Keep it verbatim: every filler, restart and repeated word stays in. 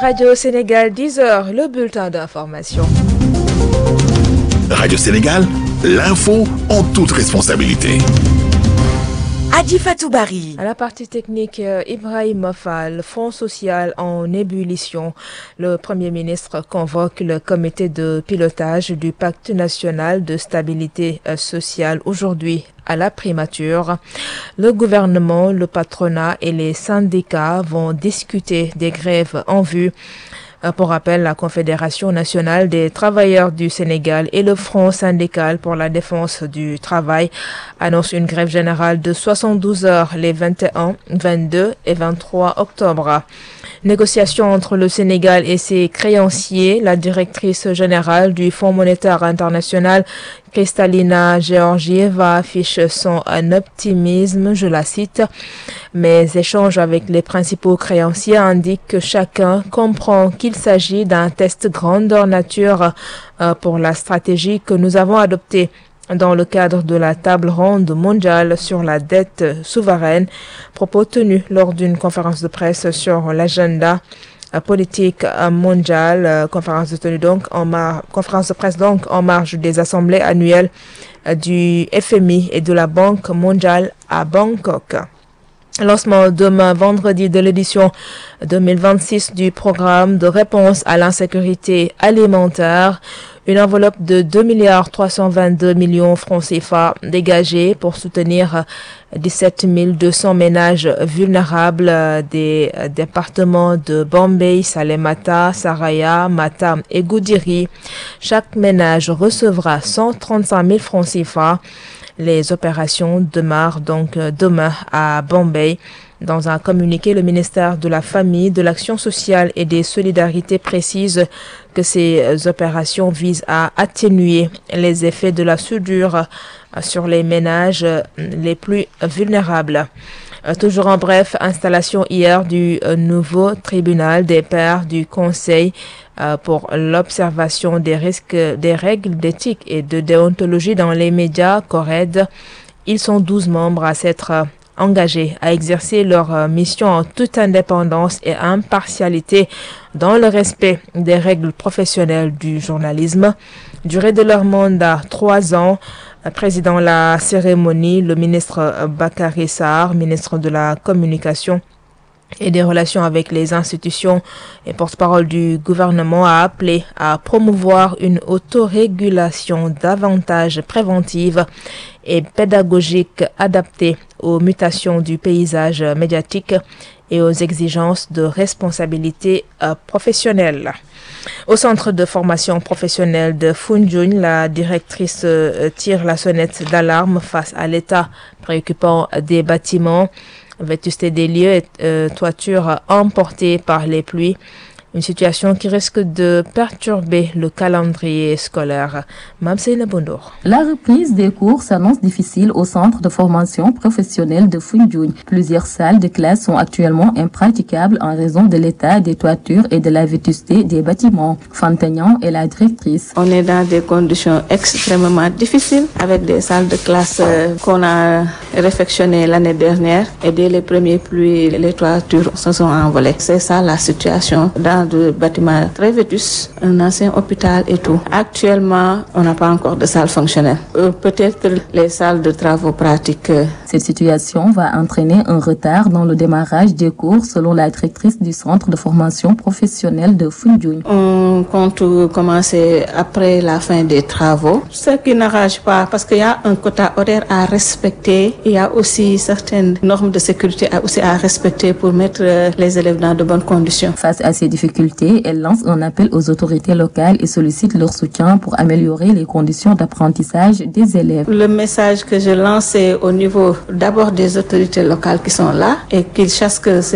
Radio Sénégal, dix heures, le bulletin d'information. Radio Sénégal, l'info en toute responsabilité. Adi Fatou Bari. À la partie technique, Ibrahim Fall, Fonds social en ébullition. Le Premier ministre convoque le comité de pilotage du Pacte national de stabilité sociale aujourd'hui à la primature. Le gouvernement, le patronat et les syndicats vont discuter des grèves en vue. Pour rappel, la Confédération nationale des travailleurs du Sénégal et le Front syndical pour la défense du travail annoncent une grève générale de soixante-douze heures les vingt et un, vingt-deux et vingt-trois octobre. Négociation entre le Sénégal et ses créanciers. La directrice générale du Fonds monétaire international, Kristalina Georgieva, affiche son optimisme, je la cite. Mes échanges avec les principaux créanciers indiquent que chacun comprend qu'il s'agit d'un test grandeur nature pour la stratégie que nous avons adoptée dans le cadre de la table ronde mondiale sur la dette souveraine, propos tenus lors d'une conférence de presse sur l'agenda politique mondiale, conférence de tenue donc en mar- conférence de presse donc en marge des assemblées annuelles du F M I et de la Banque mondiale à Bangkok. Lancement demain vendredi de l'édition deux mille vingt-six du programme de réponse à l'insécurité alimentaire. Une enveloppe de deux milliards trois cent vingt-deux millions francs C F A dégagée pour soutenir dix-sept mille deux cents ménages vulnérables des départements de Bombay, Salémata, Saraya, Matam et Goudiri. Chaque ménage recevra cent trente-cinq mille francs C F A. Les opérations démarrent donc demain à Bombay. Dans un communiqué, le ministère de la Famille, de l'Action sociale et des Solidarités précise que ces opérations visent à atténuer les effets de la soudure sur les ménages les plus vulnérables. Toujours en bref, installation hier du nouveau tribunal des pairs du Conseil pour l'observation des risques, des règles d'éthique et de déontologie dans les médias, CORED. Ils sont douze membres à s'être engagés à exercer leur mission en toute indépendance et impartialité dans le respect des règles professionnelles du journalisme. Durée de leur mandat, trois ans. Président la cérémonie, le ministre Bakary Sarr, ministre de la Communication et des relations avec les institutions et porte-parole du gouvernement, a appelé à promouvoir une autorégulation davantage préventive et pédagogique adaptée aux mutations du paysage médiatique et aux exigences de responsabilité euh, professionnelle. Au centre de formation professionnelle de Foundiougne, la directrice euh, tire la sonnette d'alarme face à l'état préoccupant des bâtiments, vétusté des lieux et euh, toitures emportées par les pluies. Une situation qui risque de perturber le calendrier scolaire. Mamsena Bondour. La reprise des cours s'annonce difficile au centre de formation professionnelle de Foundiougne. Plusieurs salles de classe sont actuellement impraticables en raison de l'état des toitures et de la vétusté des bâtiments. Fantagnan est la directrice. On est dans des conditions extrêmement difficiles avec des salles de classe euh, qu'on a réfectionnées l'année dernière et dès les premières pluies, les toitures se sont envolées. C'est ça la situation dans de bâtiments très vétus, un ancien hôpital et tout. Actuellement, on n'a pas encore de salle fonctionnelle. Euh, peut-être les salles de travaux pratiques. Cette situation va entraîner un retard dans le démarrage des cours selon la directrice du centre de formation professionnelle de Foundiougne. On compte commencer après la fin des travaux. Ce qui n'arrange pas parce qu'il y a un quota horaire à respecter. Il y a aussi certaines normes de sécurité à, aussi à respecter pour mettre les élèves dans de bonnes conditions. Face à ces difficultés, elle lance un appel aux autorités locales et sollicite leur soutien pour améliorer les conditions d'apprentissage des élèves. Le message que je lance est au niveau d'abord des autorités locales qui sont là et qu'ils chassent que